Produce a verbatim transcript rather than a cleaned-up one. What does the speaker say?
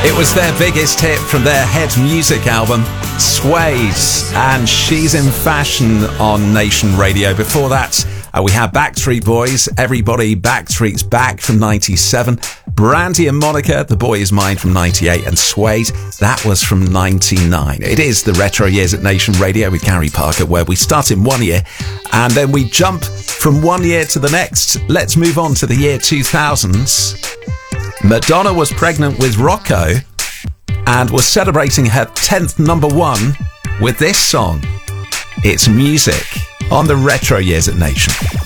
It was their biggest hit from their Head Music album, Sways, and She's in Fashion on Nation Radio. Before that, uh, we had Backstreet Boys, Everybody Backstreet's Back from ninety-seven, Brandy and Monica, The Boy Is Mine from ninety-eight, and Sways, that was from ninety-nine. It is the Retro Years at Nation Radio with Gary Parker, where we start in one year and then we jump from one year to the next. Let's move on to the year two thousands. Madonna was pregnant with Rocco and was celebrating her tenth number one with this song. It's Music on the Retro Years at Nation.